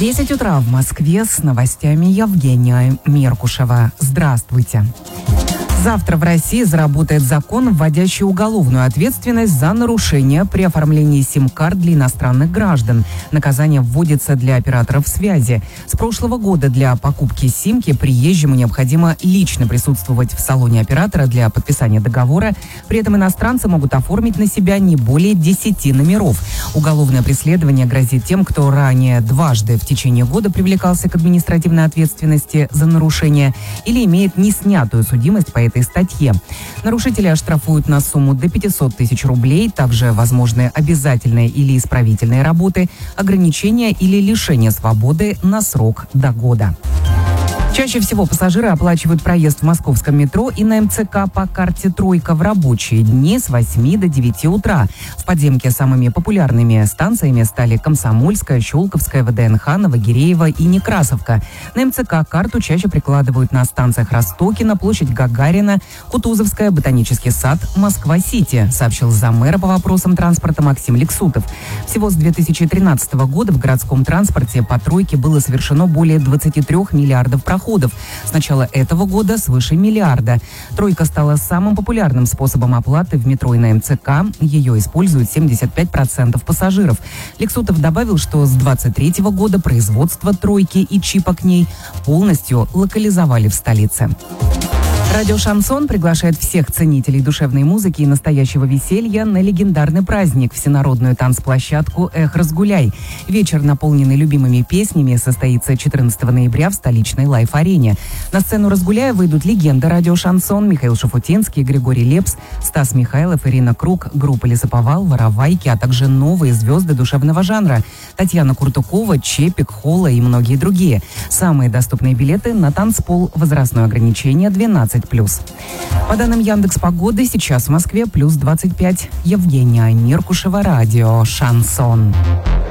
10 утра в Москве с новостями Евгения Меркушева. Здравствуйте. Завтра в России заработает закон, вводящий уголовную ответственность за нарушение при оформлении сим-карт для иностранных граждан. Наказание вводится для операторов связи. С прошлого года для покупки симки приезжему необходимо лично присутствовать в салоне оператора для подписания договора. При этом иностранцы могут оформить на себя не более 10 номеров. Уголовное преследование грозит тем, кто ранее дважды в течение года привлекался к административной ответственности за нарушение или имеет неснятую судимость по этой статье. Нарушители оштрафуют на сумму до 500 тысяч рублей. Также возможны обязательные или исправительные работы, ограничения или лишение свободы на срок до года. Чаще всего пассажиры оплачивают проезд в московском метро и на МЦК по карте «Тройка» в рабочие дни с 8 до 9 утра. В подземке самыми популярными станциями стали Комсомольская, Щелковская, ВДНХ, Новогиреево и Некрасовка. На МЦК карту чаще прикладывают на станциях Ростокино, площадь Гагарина, Кутузовская, Ботанический сад, Москва-Сити, сообщил заммэра по вопросам транспорта Максим Лексутов. Всего с 2013 года в городском транспорте по «Тройке» было совершено более 23 миллиардов проходов. С начала этого года свыше миллиарда. «Тройка» стала самым популярным способом оплаты в метро и на МЦК. Ее используют 75% пассажиров. Лексутов добавил, что с 2023 года производство «Тройки» и чипа к ней полностью локализовали в столице. Радио «Шансон» приглашает всех ценителей душевной музыки и настоящего веселья на легендарный праздник – всенародную танцплощадку «Эх, разгуляй». Вечер, наполненный любимыми песнями, состоится 14 ноября в столичной Лайф-арене. На сцену «Разгуляя» выйдут легенды радио «Шансон» Михаил Шафутинский, Григорий Лепс, Стас Михайлов, Ирина Круг, группа «Лесоповал», «Воровайки», а также новые звезды душевного жанра – Татьяна Куртукова, Чепик, Холла и многие другие. Самые доступные билеты на танцпол, возрастное ограничение 12+. По данным Яндекс.Погоды, сейчас в Москве плюс 25. Евгения Меркушева, радио «Шансон».